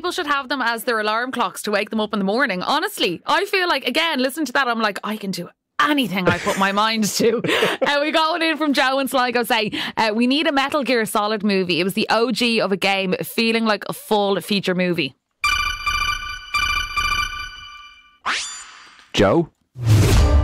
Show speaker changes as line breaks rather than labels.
people should have them as their alarm clocks to wake them up in the morning. Honestly, I feel like, again, listen to that, I'm like, I can do anything I put my mind to. We got one in from Joe in Sligo saying, we need a Metal Gear Solid movie. It was the OG of a game, feeling like a full feature movie.
Joe?